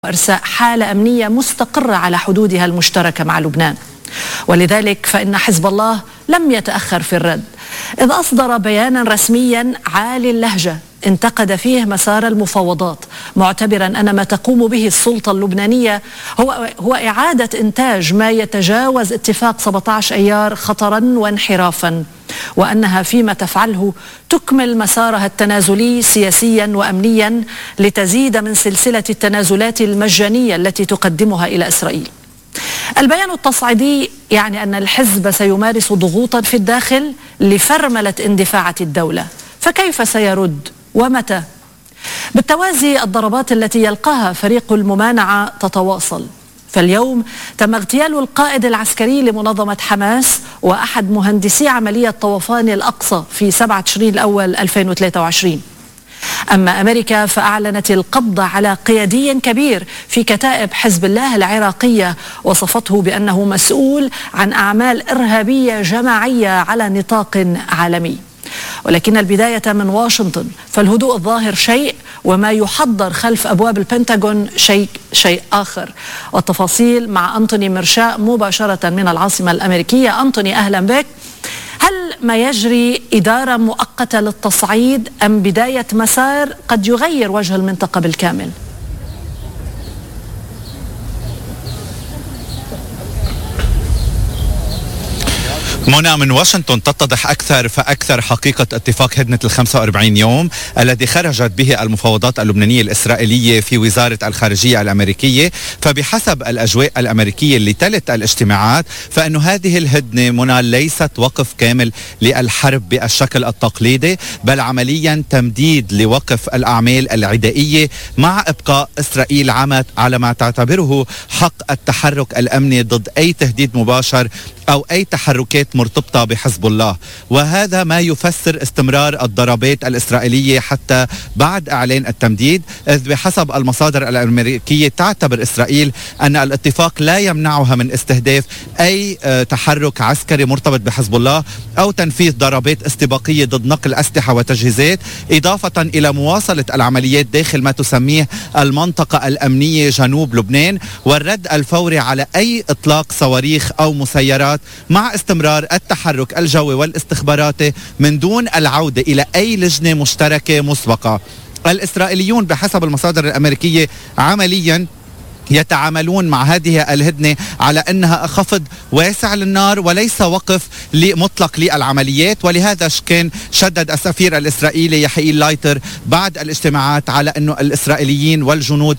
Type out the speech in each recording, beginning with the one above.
وإرساء حالة أمنية مستقرة على حدودها المشتركة مع لبنان. ولذلك فإن حزب الله لم يتأخر في الرد، إذ أصدر بيانا رسميا عالي اللهجة انتقد فيه مسار المفاوضات، معتبرا أن ما تقوم به السلطة اللبنانية هو إعادة إنتاج ما يتجاوز اتفاق 17 أيار خطرا وانحرافا، وأنها فيما تفعله تكمل مسارها التنازلي سياسيا وأمنيا لتزيد من سلسلة التنازلات المجانية التي تقدمها إلى إسرائيل. البيان التصعيدي يعني أن الحزب سيمارس ضغوطا في الداخل لفرملة اندفاعة الدولة، فكيف سيرد ومتى؟ بالتوازي الضربات التي يلقاها فريق الممانعة تتواصل، فاليوم تم اغتيال القائد العسكري لمنظمة حماس وأحد مهندسي عملية طوفان الأقصى في 7 تشرين الأول 2023. أما أمريكا فأعلنت القبض على قيادي كبير في كتائب حزب الله العراقية، وصفته بأنه مسؤول عن أعمال إرهابية جماعية على نطاق عالمي. ولكن البداية من واشنطن، فالهدوء الظاهر شيء وما يحضر خلف أبواب البنتاغون شيء آخر. والتفاصيل مع أنتوني مرشاء مباشرة من العاصمة الأمريكية. أنتوني، أهلا بك. هل ما يجري إدارة مؤقتة للتصعيد أم بداية مسار قد يغير وجه المنطقة بالكامل؟ منى، من واشنطن تتضح أكثر فأكثر حقيقة اتفاق هدنة 45 يوم الذي خرجت به المفاوضات اللبنانية الإسرائيلية في وزارة الخارجية الأمريكية. فبحسب الأجواء الأمريكية اللي تلت الاجتماعات، فإنه هذه الهدنة منى ليست وقف كامل للحرب بالشكل التقليدي، بل عمليا تمديد لوقف الأعمال العدائية مع إبقاء إسرائيل على ما تعتبره حق التحرك الأمني ضد أي تهديد مباشر أو أي تحركات مرتبطة بحزب الله. وهذا ما يفسر استمرار الضربات الإسرائيلية حتى بعد إعلان التمديد، إذ بحسب المصادر الأمريكية تعتبر إسرائيل أن الاتفاق لا يمنعها من استهداف أي تحرك عسكري مرتبط بحزب الله أو تنفيذ ضربات استباقية ضد نقل أسلحة وتجهيزات، إضافة إلى مواصلة العمليات داخل ما تسميه المنطقة الأمنية جنوب لبنان، والرد الفوري على أي إطلاق صواريخ أو مسيرات، مع استمرار التحرك الجوي والاستخباراتي من دون العودة إلى أي لجنة مشتركة مسبقة. الإسرائيليون بحسب المصادر الأمريكية عمليا يتعاملون مع هذه الهدنة على أنها خفض واسع للنار وليس وقف مطلق للعمليات. ولهذا كان شدد السفير الإسرائيلي يحيى لايتر بعد الاجتماعات على أنه الإسرائيليين والجنود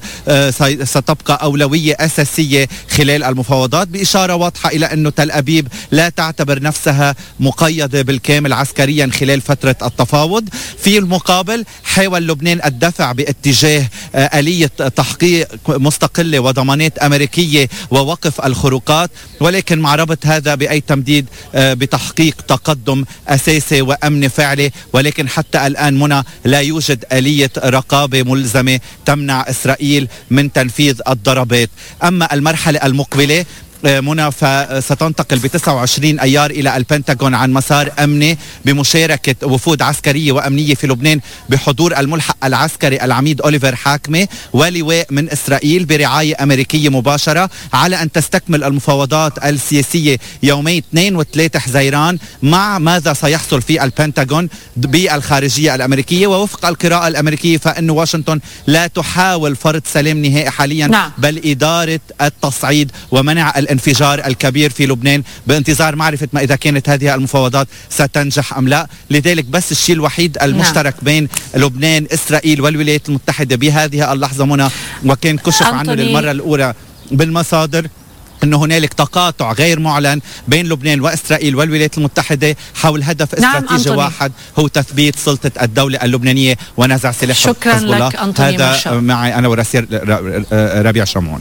ستبقى أولوية أساسية خلال المفاوضات، بإشارة واضحة إلى أنه تل أبيب لا تعتبر نفسها مقيدة بالكامل عسكريا خلال فترة التفاوض. في المقابل حاول لبنان الدفع باتجاه آلية تحقيق مستقلة وضمانات أمريكية ووقف الخروقات، ولكن مع ربط هذا بأي تمديد بتحقيق تقدم أساسي وأمن فعلي. ولكن حتى الآن منى لا يوجد آلية رقابة ملزمة تمنع إسرائيل من تنفيذ الضربات. أما المرحلة المقبلة منى فستنتقل ب 29 أيار إلى البنتاغون عن مسار أمني بمشاركة وفود عسكرية وأمنية في لبنان بحضور الملحق العسكري العميد أوليفر حاكمة ولواء من إسرائيل برعاية أمريكية مباشرة، على أن تستكمل المفاوضات السياسية يومي 2 و3 حزيران مع ماذا سيحصل في البنتاغون بالخارجية الأمريكية. ووفق القراءة الأمريكية فإن واشنطن لا تحاول فرض سلام نهائي حاليا، بل إدارة التصعيد ومنع الانفجار الكبير في لبنان بانتظار معرفة ما إذا كانت هذه المفاوضات ستنجح أم لا. لذلك بس الشيء الوحيد المشترك بين لبنان، إسرائيل والولايات المتحدة بهذه اللحظة منى، وكان كشف عنه للمرة الأولى بالمصادر، أنه هنالك تقاطع غير معلن بين لبنان وإسرائيل والولايات المتحدة حول هدف استراتيجي واحد، هو تثبيت سلطة الدولة اللبنانية ونزع سلاح حزب الله. شكرا لك أنتوني هذا معي أنا ورسير ربيع شمعون.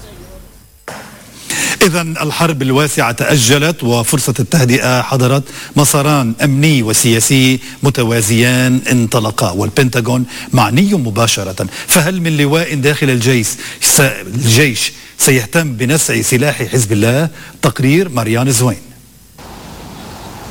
إذن الحرب الواسعة تأجلت وفرصة التهدئة حضرت. مساران أمني وسياسي متوازيان انطلقا، والبنتاغون معني مباشرة. فهل من لواء داخل الجيش سيهتم بنسع سلاح حزب الله؟ تقرير مريان زوين.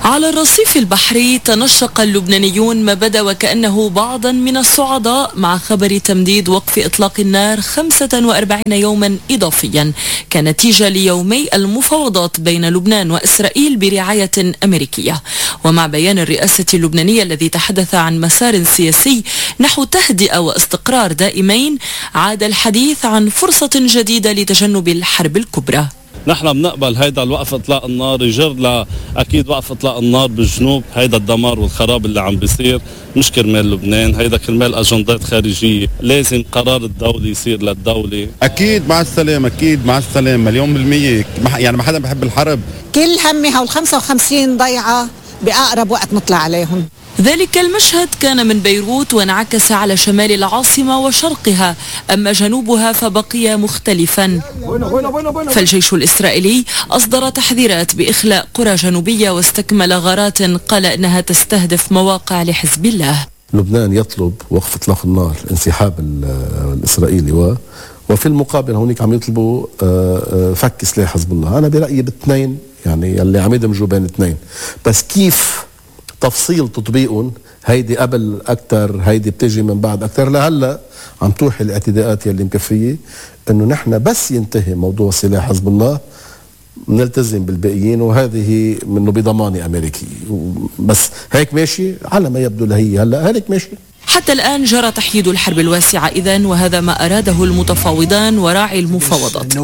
على الرصيف البحري تنشق اللبنانيون ما بدا وكأنه بعضا من الصعداء مع خبر تمديد وقف إطلاق النار 45 يوما إضافيا كنتيجة ليومي المفاوضات بين لبنان وإسرائيل برعاية أمريكية. ومع بيان الرئاسة اللبنانية الذي تحدث عن مسار سياسي نحو تهدئة واستقرار دائمين، عاد الحديث عن فرصة جديدة لتجنب الحرب الكبرى. نحن بنقبل هيدا الوقف اطلاق النار يجر اكيد وقف اطلاق النار بالجنوب، هيدا الدمار والخراب اللي عم بيصير مش كرمال لبنان، هيدا كرمال اجندات خارجيه، لازم قرار الدولي يصير للدوله. اكيد مع السلام، اكيد مع السلام مليون بالمية، يعني ما حدا بحب الحرب. كل همي هول 55 ضيعه باقرب وقت نطلع عليهم. ذلك المشهد كان من بيروت وانعكس على شمال العاصمة وشرقها، أما جنوبها فبقي مختلفا. فالجيش الإسرائيلي أصدر تحذيرات بإخلاء قرى جنوبية واستكمل غارات قال إنها تستهدف مواقع لحزب الله. لبنان يطلب وقف إطلاق النار، انسحاب الإسرائيلي، وفي المقابل هونيك عم يطلبوا فك سلاح حزب الله. أنا برأيي باثنين، يعني اللي عم يدمجوا بين اثنين، بس كيف تفصيل تطبيقهم هيدي قبل أكتر، هيدي بتجي من بعد أكتر. لهلا عم توحي الاعتداءات يلي مكفية إنه نحن بس ينتهي موضوع سلاح حزب الله نلتزم بالباقيين، وهذه منه بضمان أمريكي. بس هيك ماشي على ما يبدو لهي هلا هيك ماشي. حتى الآن جرى تحييد الحرب الواسعة إذن، وهذا ما أراده المتفاوضان وراعي المفاوضات.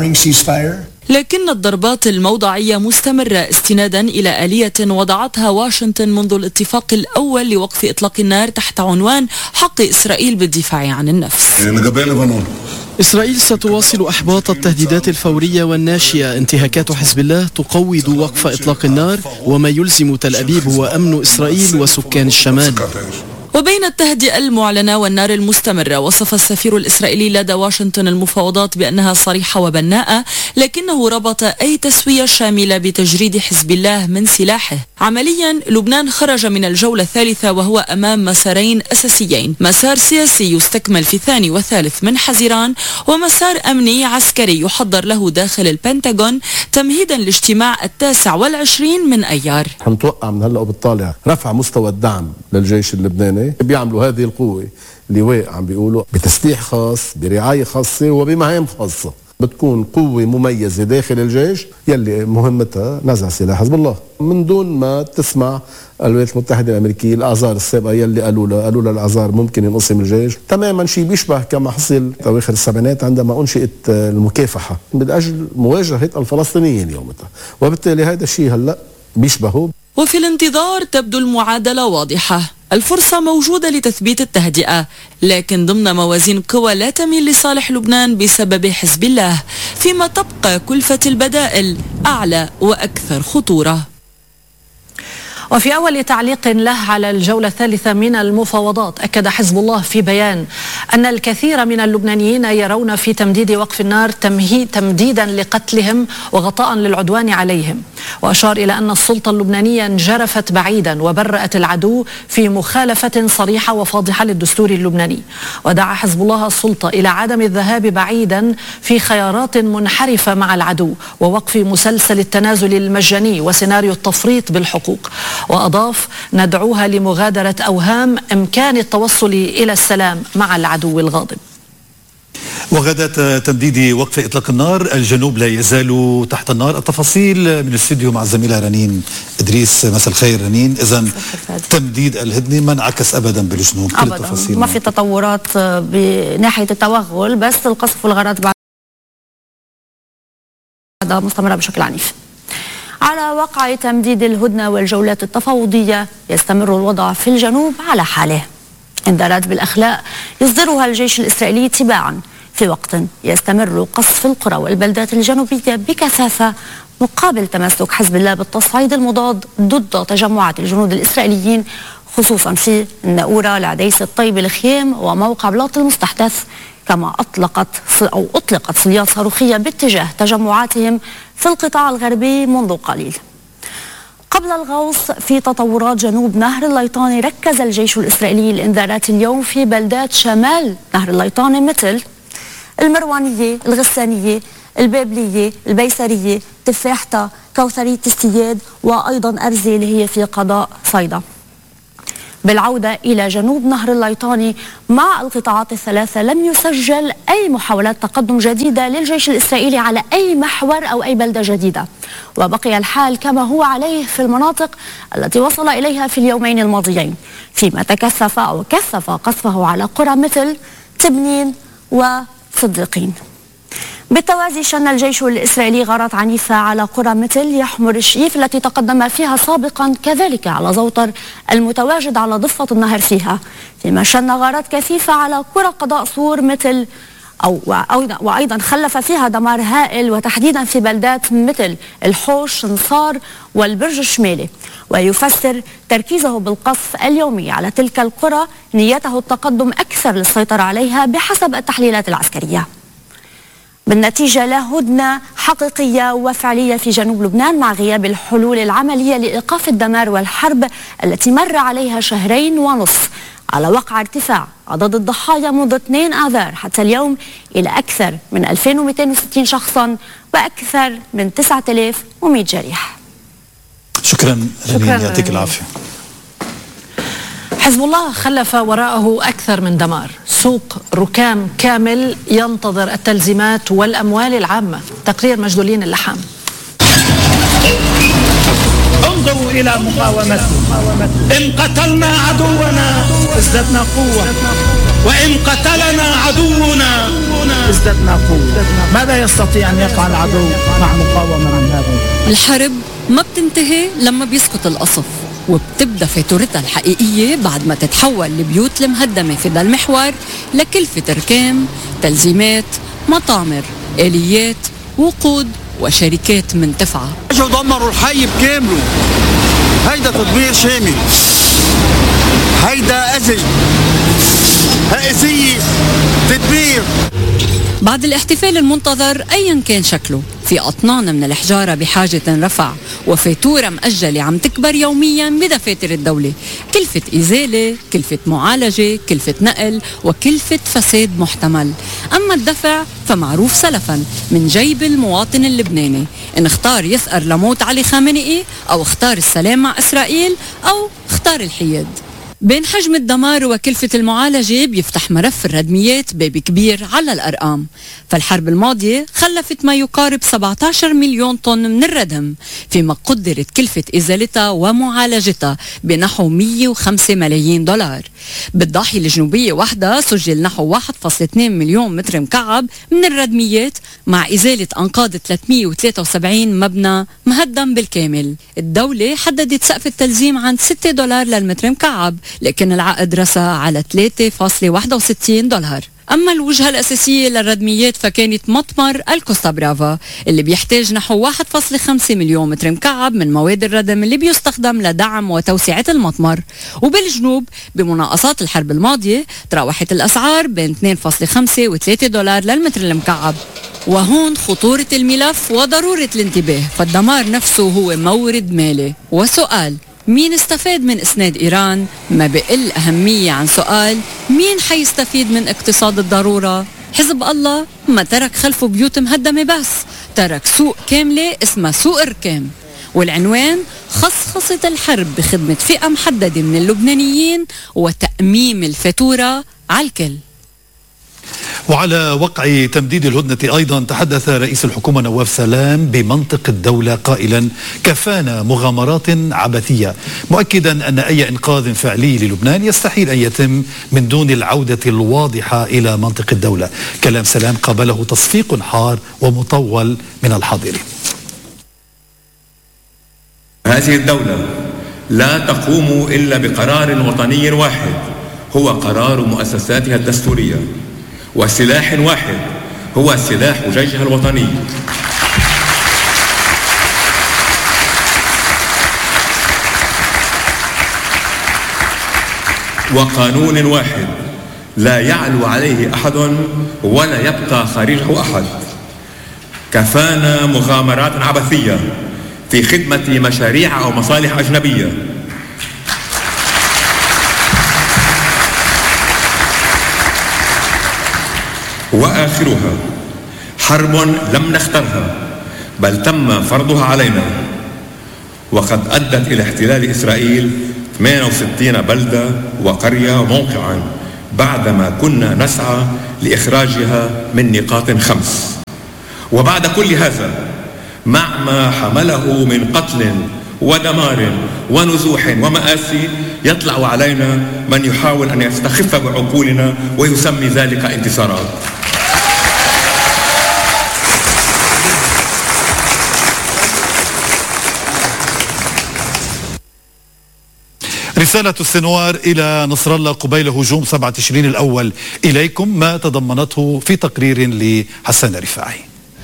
لكن الضربات الموضعية مستمرة استنادا إلى آلية وضعتها واشنطن منذ الاتفاق الأول لوقف إطلاق النار تحت عنوان حق إسرائيل بالدفاع عن النفس. إسرائيل ستواصل إحباط التهديدات الفورية والناشئة. انتهاكات حزب الله تقوض وقف إطلاق النار، وما يلزم تل أبيب هو أمن إسرائيل وسكان الشمال. وبين التهدئة المعلنة والنار المستمرة، وصف السفير الإسرائيلي لدى واشنطن المفاوضات بأنها صريحة وبناءة، لكنه ربط أي تسوية شاملة بتجريد حزب الله من سلاحه. عمليا لبنان خرج من الجولة الثالثة وهو أمام مسارين أساسيين، مسار سياسي يستكمل في الثاني والثالث من حزيران، ومسار أمني عسكري يحضر له داخل البنتاغون تمهيدا لاجتماع 29 من أيار. حنتوقع من هلأ وبالطالع رفع مستوى الدعم للجيش اللبناني. بيعملوا هذه القوة لواء عم بيقولوا بتسليح خاص، برعاية خاصة، وبمهام خاصة. بتكون قوة مميزة داخل الجيش يلي مهمتها نزع سلاح حزب الله، من دون ما تسمع الولايات المتحدة الأمريكية الأعذار السابقة يلي قالوا لها الأعذار ممكن ينقسم الجيش. تماما شيء بيشبه كما حصل أواخر السبعينات عندما أنشئت المكافحة من أجل مواجهة الفلسطينيين يومتها، وبالتالي هذا الشيء هلأ بيشبهه. وفي الانتظار تبدو المعادلة واضحة، الفرصة موجودة لتثبيت التهدئة، لكن ضمن موازين قوى لا تميل لصالح لبنان بسبب حزب الله، فيما تبقى كلفة البدائل أعلى وأكثر خطورة. وفي أول تعليق له على الجولة الثالثة من المفاوضات، أكد حزب الله في بيان أن الكثير من اللبنانيين يرون في تمديد وقف النار تمديدا لقتلهم وغطاء للعدوان عليهم، وأشار إلى أن السلطة اللبنانية انجرفت بعيدا وبرأت العدو في مخالفة صريحة وفاضحة للدستور اللبناني. ودعا حزب الله السلطة إلى عدم الذهاب بعيدا في خيارات منحرفة مع العدو، ووقف مسلسل التنازل المجاني وسيناريو التفريط بالحقوق. وأضاف: ندعوها لمغادرة أوهام إمكان التوصل إلى السلام مع العدو الغاضب. وغداة تمديد وقف إطلاق النار، الجنوب لا يزال تحت النار. التفاصيل من الاستوديو مع الزميلة رنين إدريس. مساء الخير رنين. إذن تمديد الهدنة ما انعكس أبدا بالجنوب، كل التفاصيل ما في تطورات بناحية التوغل، بس القصف والغارات بعدها مستمرة بشكل عنيف. على وقع تمديد الهدنة والجولات التفاوضية يستمر الوضع في الجنوب على حاله. انذارات بالأخلاء يصدرها الجيش الإسرائيلي تباعا في وقت يستمر قصف القرى والبلدات الجنوبية بكثافة، مقابل تمسك حزب الله بالتصعيد المضاد ضد تجمعات الجنود الإسرائيليين، خصوصا في الناورة، العديس، الطيب، الخيام وموقع بلاط المستحدث. كما أطلقت صليات صاروخية باتجاه تجمعاتهم في القطاع الغربي منذ قليل. قبل الغوص في تطورات جنوب نهر الليطاني، ركز الجيش الإسرائيلي الإنذارات اليوم في بلدات شمال نهر الليطاني مثل المروانية، الغسانية، البابلية، البيسرية، تفاحتة، كوثرية استياد وأيضا أرزي اللي هي في قضاء صيدا. بالعودة إلى جنوب نهر الليطاني مع القطاعات الثلاثة لم يسجل أي محاولات تقدم جديدة للجيش الإسرائيلي على أي محور أو أي بلدة جديدة، وبقي الحال كما هو عليه في المناطق التي وصل إليها في اليومين الماضيين، فيما كثف قصفه على قرى مثل تبنين وصديقين. بالتوازي شن الجيش الإسرائيلي غارات عنيفة على قرى مثل يحمر الشيف التي تقدم فيها سابقا، كذلك على زوطر المتواجد على ضفة النهر فيها، فيما شن غارات كثيفة على قرى قضاء صور مثل وأيضا خلف فيها دمار هائل، وتحديدا في بلدات مثل الحوش نصار والبرج الشمالي، ويفسر تركيزه بالقصف اليومي على تلك القرى نيته التقدم أكثر للسيطرة عليها بحسب التحليلات العسكرية. بالنتيجة لا هدنة حقيقية وفعلية في جنوب لبنان مع غياب الحلول العملية لإيقاف الدمار والحرب التي مر عليها 2.5 شهر، على وقع ارتفاع عدد الضحايا منذ 2 آذار حتى اليوم إلى أكثر من 2260 شخصا وأكثر من 9100 جريح. شكرا رنين، يعطيك العافية. حزب الله خلف وراءه أكثر من دمار، سوق ركام كامل ينتظر التلزيمات والأموال العامة. تقرير مجدولين اللحام. انظروا إلى مقاومتنا، إن قتلنا عدونا ازددنا قوة، وإن قتلنا عدونا ازددنا قوة. ماذا يستطيع أن يفعل العدو مع مقاومة من هذا؟ الحرب ما بتنتهي لما بيسقط القصف، وبتبدأ فاتورتها الحقيقية بعد ما تتحول البيوت المهدمة في ذا المحور لكلفة ركام، تلزيمات، مطامر، آليات، وقود وشركات منتفعة. اجوا دمروا الحي بكامله. هيدا تدمير شامل، هيدا أذى، هائسية، تدمير. بعد الاحتفال المنتظر أيا كان شكله، في أطنان من الحجارة بحاجة رفع، وفاتورة مأجلة عم تكبر يوميا بدفاتر الدولة، كلفة إزالة، كلفة معالجة، كلفة نقل، وكلفة فساد محتمل. أما الدفع فمعروف سلفا من جيب المواطن اللبناني، إن اختار يثأر لموت علي خامنئي، أو اختار السلام مع إسرائيل، أو اختار الحياد. بين حجم الدمار وكلفة المعالجة بيفتح ملف الردميات باب كبير على الأرقام. فالحرب الماضية خلفت ما يقارب 17 مليون طن من الردم، فيما قدرت كلفة إزالتها ومعالجتها بنحو 105 ملايين دولار. بالضاحية الجنوبية وحدها سجل نحو 1.2 مليون متر مكعب من الردميات، مع إزالة أنقاض 373 مبنى مهدم بالكامل. الدولة حددت سقف التلزيم عند $6 للمتر مكعب، لكن العقد رسى على $3.61. أما الوجهة الأساسية للردميات فكانت مطمر الكوستا برافا، اللي بيحتاج نحو 1.5 مليون متر مكعب من مواد الردم اللي بيستخدم لدعم وتوسعة المطمر. وبالجنوب بمناقصات الحرب الماضية تراوحت الأسعار بين $2.5 و $3 للمتر المكعب. وهون خطورة الملف وضرورة الانتباه، فالدمار نفسه هو مورد مالي. وسؤال مين استفاد من إسناد إيران ما بقل أهمية عن سؤال مين حيستفيد من اقتصاد الضرورة. حزب الله ما ترك خلفه بيوت مهدمة، بس ترك سوق كاملة اسمها سوق الركام، والعنوان خصخصة الحرب بخدمة فئة محددة من اللبنانيين وتأميم الفاتورة على الكل. وعلى وقع تمديد الهدنة أيضا تحدث رئيس الحكومة نواف سلام بمنطق الدولة قائلا: كفانا مغامرات عبثية، مؤكدا أن أي إنقاذ فعلي للبنان يستحيل أن يتم من دون العودة الواضحة إلى منطق الدولة. كلام سلام قابله تصفيق حار ومطول من الحاضرين. هذه الدولة لا تقوم إلا بقرار وطني واحد، هو قرار مؤسساتها الدستورية، وسلاح واحد هو سلاح جيشها الوطني. وقانون واحد لا يعلو عليه أحد ولا يبقى خارجه أحد. كفانا مغامرات عبثية في خدمة مشاريع أو مصالح أجنبية. وآخرها حرب لم نخترها بل تم فرضها علينا. وقد أدت إلى احتلال إسرائيل 68 بلدة وقرية وموقعا بعدما كنا نسعى لإخراجها من نقاط 5. وبعد كل هذا مع ما حمله من قتل ودمار ونزوح ومآسي يطلع علينا من يحاول أن يستخف بعقولنا ويسمي ذلك انتصارات. رسالة السنوار إلى نصر الله قبيل هجوم 7 تشرين الأول إليكم، ما تضمنته في تقرير لحسان رفاعي.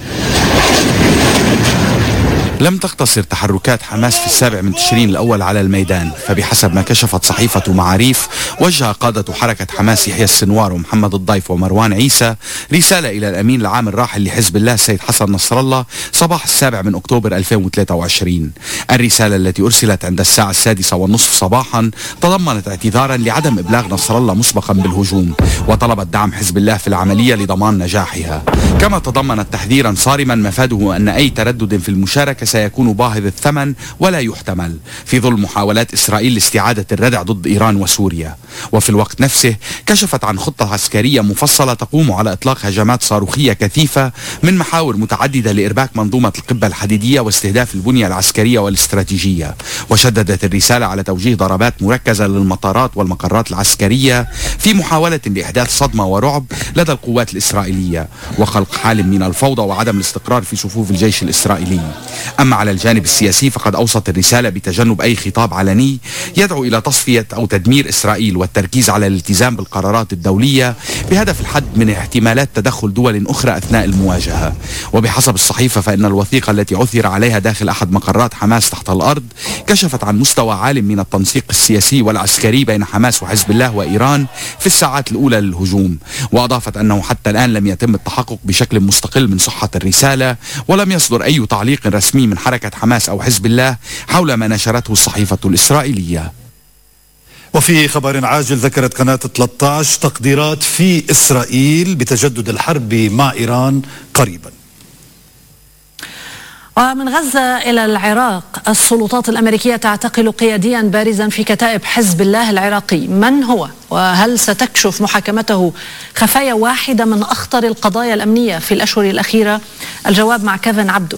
لم تقتصر تحركات حماس في 7 تشرين الأول على الميدان، فبحسب ما كشفت صحيفة معاريف وجه قادة حركة حماس يحيى السنوار ومحمد الضيف ومروان عيسى رسالة إلى الأمين العام الراحل لحزب الله السيد حسن نصر الله صباح 7 أكتوبر 2023. الرسالة التي أرسلت عند الساعة 6:30 صباحا تضمنت اعتذارا لعدم إبلاغ نصر الله مسبقا بالهجوم، وطلبت دعم حزب الله في العملية لضمان نجاحها، كما تضمنت تحذيرا صارما مفاده أن أي تردد في المشاركة سيكون باهظ الثمن ولا يحتمل في ظل محاولات إسرائيل لاستعادة الردع ضد إيران وسوريا. وفي الوقت نفسه كشفت عن خطة عسكرية مفصلة تقوم على إطلاق هجمات صاروخية كثيفة من محاور متعددة لإرباك منظومة القبة الحديدية واستهداف البنية العسكرية والاستراتيجية. وشددت الرسالة على توجيه ضربات مركزة للمطارات والمقرات العسكرية في محاولة لإحداث صدمة ورعب لدى القوات الإسرائيلية وخلق حال من الفوضى وعدم الاستقرار في صفوف الجيش الإسرائيلي. أما على الجانب السياسي فقد أوصت الرسالة بتجنب أي خطاب علني يدعو إلى تصفية أو تدمير إسرائيل والتركيز على الالتزام بالقرارات الدولية بهدف الحد من احتمالات تدخل دول أخرى أثناء المواجهة. وبحسب الصحيفة فإن الوثيقة التي عثر عليها داخل أحد مقرات حماس تحت الأرض كشفت عن مستوى عال من التنسيق السياسي والعسكري بين حماس وحزب الله وإيران في الساعات الأولى للهجوم. وأضافت أنه حتى الآن لم يتم التحقق بشكل مستقل من صحة الرسالة، ولم يصدر أي تعليق رسمي من حركة حماس أو حزب الله حول ما نشرته الصحيفة الإسرائيلية. وفي خبر عاجل ذكرت قناة 13 تقديرات في إسرائيل بتجدد الحرب مع إيران قريبا. ومن غزة إلى العراق، السلطات الأمريكية تعتقل قياديا بارزا في كتائب حزب الله العراقي. من هو؟ وهل ستكشف محاكمته خفايا واحدة من أخطر القضايا الأمنية في الأشهر الأخيرة؟ الجواب مع كيفن عبدو.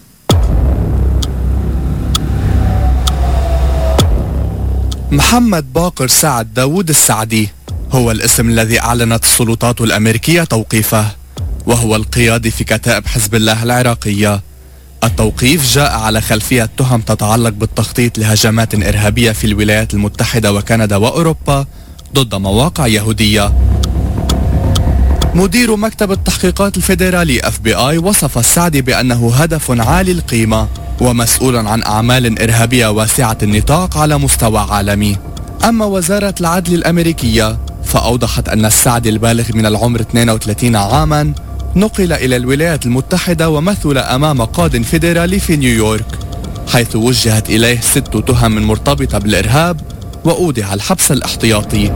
محمد باقر سعد داود السعدي هو الاسم الذي أعلنت السلطات الأمريكية توقيفه، وهو القيادي في كتائب حزب الله العراقية. التوقيف جاء على خلفية تهم تتعلق بالتخطيط لهجمات إرهابية في الولايات المتحدة وكندا وأوروبا ضد مواقع يهودية. مدير مكتب التحقيقات الفيدرالي FBI وصف السعدي بأنه هدف عالي القيمة ومسؤول عن أعمال إرهابية واسعة النطاق على مستوى عالمي. أما وزارة العدل الأمريكية فأوضحت أن السعدي البالغ من العمر 32 عاما نقل إلى الولايات المتحدة ومثل أمام قاض فيدرالي في نيويورك، حيث وجهت إليه 6 تهم مرتبطة بالإرهاب وأودع الحبس الاحتياطي.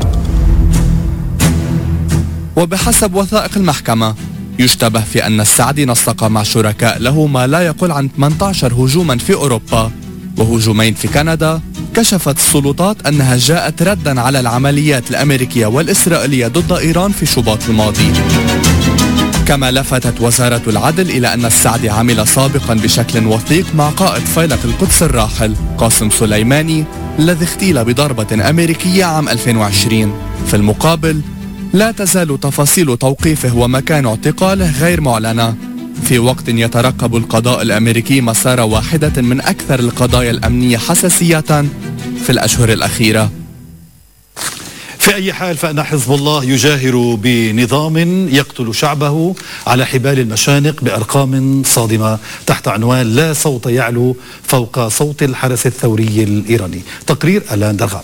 وبحسب وثائق المحكمة يشتبه في أن السعدي نسق مع شركاء له ما لا يقل عن 18 هجوما في أوروبا وهجومين في كندا. كشفت السلطات أنها جاءت ردا على العمليات الأمريكية والإسرائيلية ضد إيران في شباط الماضي. كما لفتت وزارة العدل إلى أن السعدي عمل سابقا بشكل وثيق مع قائد فيلق القدس الراحل قاسم سليماني الذي اغتيل بضربة أمريكية عام 2020. في المقابل لا تزال تفاصيل توقيفه ومكان اعتقاله غير معلنة، في وقت يترقب القضاء الأمريكي مسار واحدة من أكثر القضايا الأمنية حساسية في الأشهر الأخيرة. في أي حال فإن حزب الله يجاهر بنظام يقتل شعبه على حبال المشانق بأرقام صادمة تحت عنوان لا صوت يعلو فوق صوت الحرس الثوري الإيراني. تقرير ألان درغام.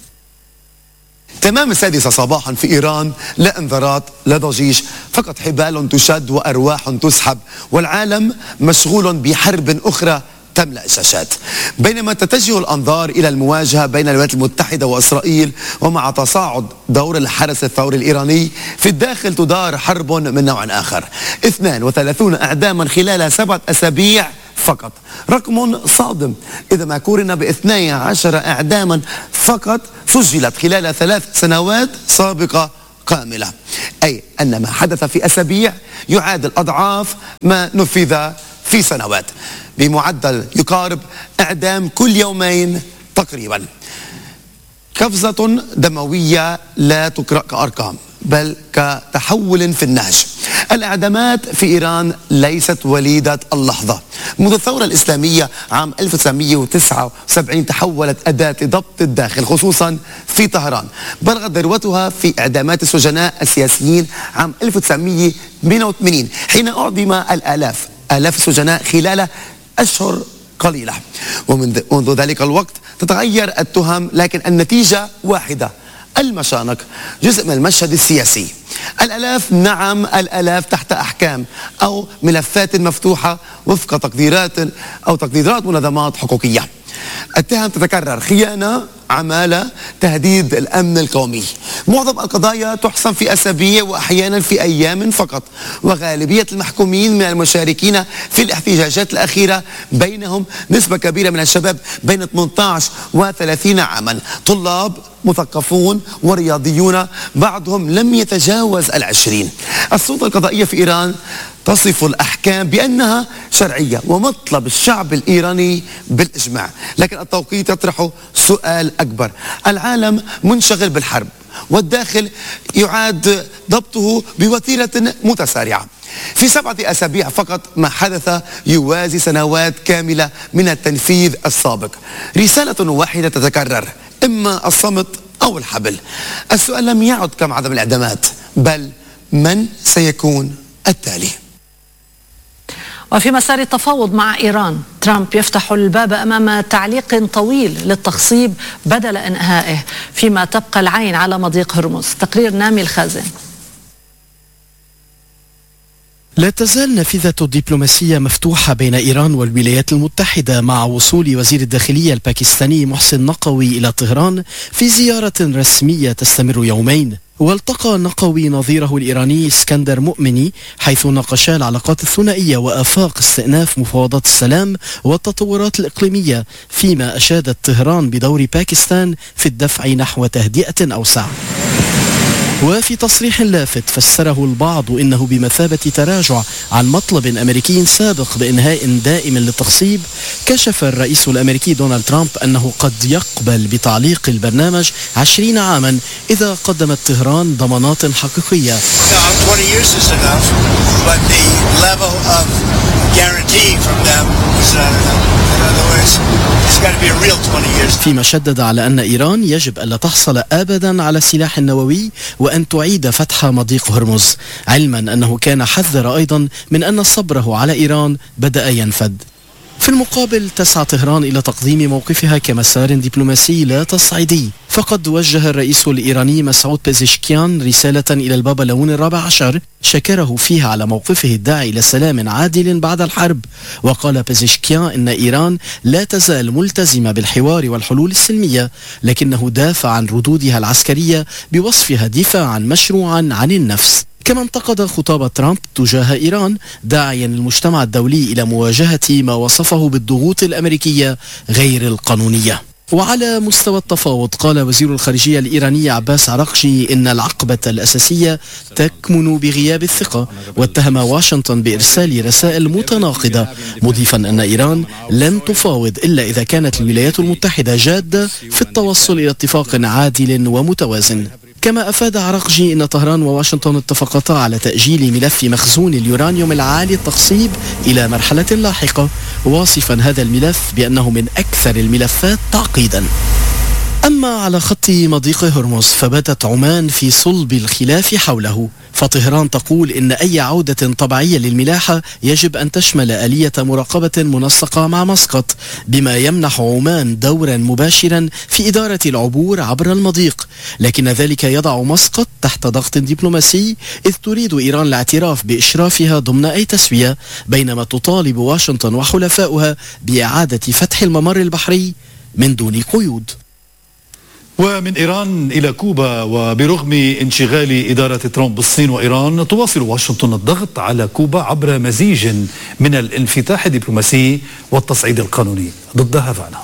تمام 6 صباحا في إيران، لا انذارات لا ضجيج، فقط حبال تشد وأرواح تسحب، والعالم مشغول بحرب أخرى تملأ الشاشات. بينما تتجه الأنظار إلى المواجهة بين الولايات المتحدة وإسرائيل، ومع تصاعد دور الحرس الثوري الإيراني في الداخل تدار حرب من نوع آخر. 32 إعداما خلال 7 أسابيع فقط، رقم صادم إذا ما قورن ب12 إعداما فقط سجلت خلال 3 سنوات سابقة كاملة، أي أن ما حدث في أسابيع يعادل أضعاف ما نفذ في سنوات، بمعدل يقارب إعدام كل يومين تقريبا. قفزة دموية لا تقرأ كأرقام بل كتحول في النهج. الإعدامات في إيران ليست وليدة اللحظة. منذ الثورة الإسلامية عام 1979 تحولت أداة لضبط الداخل خصوصا في طهران، بلغت ذروتها في إعدامات السجناء السياسيين عام 1988 حين أعدم آلاف السجناء خلال أشهر قليلة، ومنذ ذلك الوقت تتغير التهم لكن النتيجة واحدة: المشانق جزء من المشهد السياسي. الآلاف، نعم الآلاف، تحت أحكام أو ملفات مفتوحة وفق تقديرات منظمات حقوقية. التهم تتكرر: خيانة، عمالة، تهديد الأمن القومي. معظم القضايا تحسم في أسابيع وأحيانا في أيام فقط، وغالبية المحكومين من المشاركين في الاحتجاجات الأخيرة بينهم نسبة كبيرة من الشباب بين 18 و30 عاما، طلاب، مثقفون ورياضيون، بعضهم لم يتجاوز 20. السلطة القضائية في إيران تصف الأحكام بأنها شرعية ومطلب الشعب الإيراني بالإجماع، لكن التوقيت يطرح سؤال أكبر. العالم منشغل بالحرب والداخل يعاد ضبطه بوتيرة متسارعة. في 7 أسابيع فقط ما حدث يوازي سنوات كاملة من التنفيذ السابق. رسالة واحدة تتكرر: إما الصمت أو الحبل. السؤال لم يعد كم عدم الإعدامات بل من سيكون التالي. وفي مسار التفاوض مع إيران، ترامب يفتح الباب أمام تعليق طويل للتخصيب بدل إنهائه، فيما تبقى العين على مضيق هرمز. تقرير نامي الخازن. لا تزال نافذة الدبلوماسية مفتوحة بين إيران والولايات المتحدة مع وصول وزير الداخلية الباكستاني محسن نقوي إلى طهران في زيارة رسمية تستمر يومين. والتقى نقوي نظيره الإيراني اسكندر مؤمني، حيث ناقشا العلاقات الثنائية وآفاق استئناف مفاوضات السلام والتطورات الإقليمية، فيما أشادت طهران بدور باكستان في الدفع نحو تهدئة أوسع. وفي تصريح لافت فسره البعض إنه بمثابة تراجع عن مطلب أمريكي سابق بإنهاء دائم للتخصيب، كشف الرئيس الأمريكي دونالد ترامب أنه قد يقبل بتعليق البرنامج 20 عاما إذا قدمت طهران ضمانات حقيقية. فيما شدد على أن إيران يجب ألا تحصل أبدا على سلاح نووي وأن تعيد فتح مضيق هرمز، علما أنه كان حذر أيضا من أن صبره على إيران بدأ ينفد. في المقابل تسعى طهران إلى تقديم موقفها كمسار دبلوماسي لا تصعيدي، فقد وجه الرئيس الإيراني مسعود بيزشكيان رسالة إلى البابا ليون الرابع عشر شكره فيها على موقفه الداعي إلى سلام عادل بعد الحرب. وقال بيزشكيان إن إيران لا تزال ملتزمة بالحوار والحلول السلمية، لكنه دافع عن ردودها العسكرية بوصفها دفاعا مشروعا عن النفس. كما انتقد خطاب ترامب تجاه إيران، داعيا المجتمع الدولي إلى مواجهة ما وصفه بالضغوط الأمريكية غير القانونية. وعلى مستوى التفاوض، قال وزير الخارجية الإيراني عباس عراقجي إن العقبة الأساسية تكمن بغياب الثقة، واتهم واشنطن بإرسال رسائل متناقضة، مضيفا أن إيران لن تفاوض إلا إذا كانت الولايات المتحدة جادة في التوصل إلى اتفاق عادل ومتوازن. كما أفاد عراقجي أن طهران وواشنطن اتفقتا على تأجيل ملف مخزون اليورانيوم العالي التخصيب إلى مرحلة لاحقة، واصفا هذا الملف بأنه من أكثر الملفات تعقيدا. أما على خط مضيق هرمز فباتت عمان في صلب الخلاف حوله، فطهران تقول إن أي عودة طبيعية للملاحة يجب أن تشمل آلية مراقبة منسقة مع مسقط، بما يمنح عمان دورا مباشرا في إدارة العبور عبر المضيق، لكن ذلك يضع مسقط تحت ضغط دبلوماسي، إذ تريد إيران الاعتراف بإشرافها ضمن أي تسوية، بينما تطالب واشنطن وحلفاؤها بإعادة فتح الممر البحري من دون قيود. ومن إيران إلى كوبا، وبرغم انشغال إدارة ترامب بالصين وإيران تواصل واشنطن الضغط على كوبا عبر مزيج من الانفتاح الدبلوماسي والتصعيد القانوني ضد هافانا.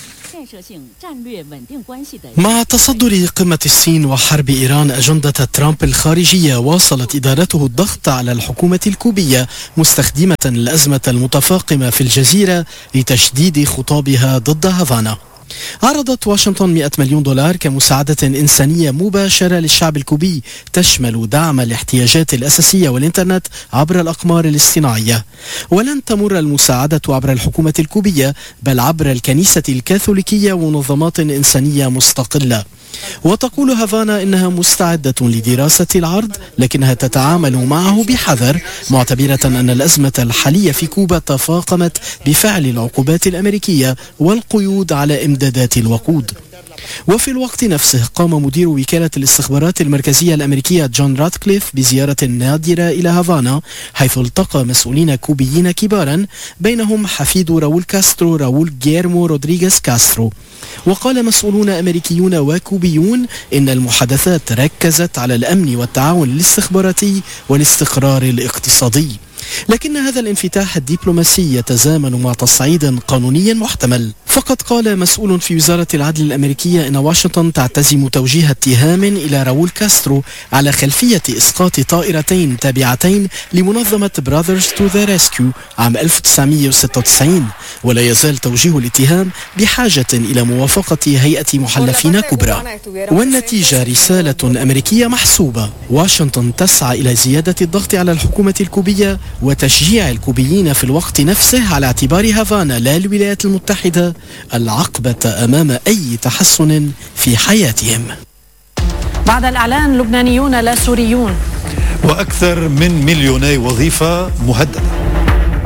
مع تصدر قمة الصين وحرب إيران أجندة ترامب الخارجية، واصلت إدارته الضغط على الحكومة الكوبية مستخدمة الأزمة المتفاقمة في الجزيرة لتشديد خطابها ضد هافانا. عرضت واشنطن $100 مليون كمساعدة إنسانية مباشرة للشعب الكوبي، تشمل دعم الاحتياجات الأساسية والإنترنت عبر الأقمار الاصطناعية. ولن تمر المساعدة عبر الحكومة الكوبية، بل عبر الكنيسة الكاثوليكية ومنظمات إنسانية مستقلة. وتقول هافانا إنها مستعدة لدراسة العرض، لكنها تتعامل معه بحذر، معتبرة أن الأزمة الحالية في كوبا تفاقمت بفعل العقوبات الأمريكية والقيود على إمدادات الوقود. وفي الوقت نفسه قام مدير وكالة الاستخبارات المركزية الأمريكية جون راتكليف بزيارة نادرة إلى هافانا، حيث التقى مسؤولين كوبيين كبارا، بينهم حفيد راؤول كاسترو راؤول جيرمو رودريغيز كاسترو. وقال مسؤولون أمريكيون وكوبيون إن المحادثات ركزت على الأمن والتعاون الاستخباراتي والاستقرار الاقتصادي، لكن هذا الانفتاح الدبلوماسي يتزامن مع تصعيد قانوني محتمل. فقد قال مسؤول في وزارة العدل الأمريكية إن واشنطن تعتزم توجيه اتهام إلى راؤول كاسترو على خلفية إسقاط طائرتين تابعتين لمنظمة Brothers to the Rescue عام 1996، ولا يزال توجيه الاتهام بحاجة إلى موافقة هيئة محلفين كبرى. والنتيجة رسالة أمريكية محسوبة: واشنطن تسعى إلى زيادة الضغط على الحكومة الكوبية وتشجيع الكوبيين في الوقت نفسه على اعتبار هافانا لا الولايات المتحدة العقبة أمام أي تحسن في حياتهم. بعد الإعلان لبنانيون لا سوريون، وأكثر من 2 مليون وظيفة مهددة.